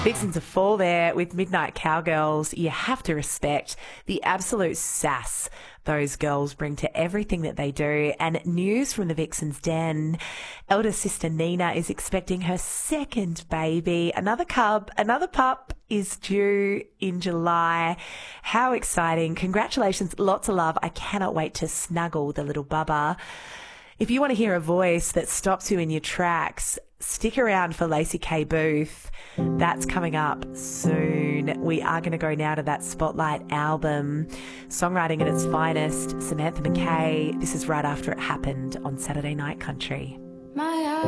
Vixens of Fall there with Midnight Cowgirls. You have to respect the absolute sass those girls bring to everything that they do. And news from the Vixens' den. Elder sister Nina is expecting her second baby. Another pup is due in July. How exciting. Congratulations. Lots of love. I cannot wait to snuggle the little bubba. If you want to hear a voice that stops you in your tracks, stick around for Lacey K. Booth. That's coming up soon. We are going to go now to that Spotlight album, songwriting at its finest, Samantha McKay. This is right after it happened on Saturday Night Country.